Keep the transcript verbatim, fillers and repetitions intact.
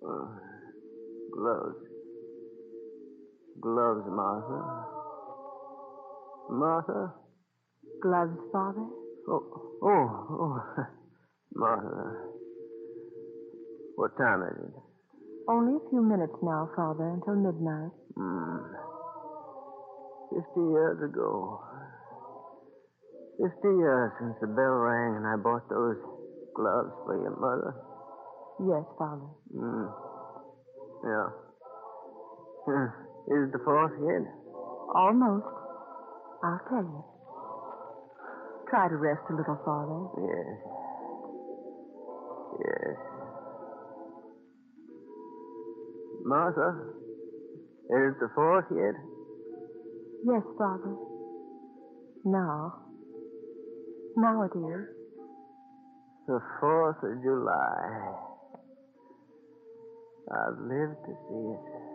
Uh, gloves. Gloves, Martha. Martha? Gloves, Father? Oh, oh, oh. Martha. What time is it? Only a few minutes now, Father, until midnight. Hmm. Fifty years ago. Fifty years since the bell rang and I bought those gloves for your mother. Yes, Father. Hmm. Yeah. Hmm. Is it the fourth yet? Almost. I'll tell you. Try to rest a little, Father. Yes. Yes. Martha, is it the fourth yet? Yes, Father. Now. Now it is. The fourth of July. I've lived to see it.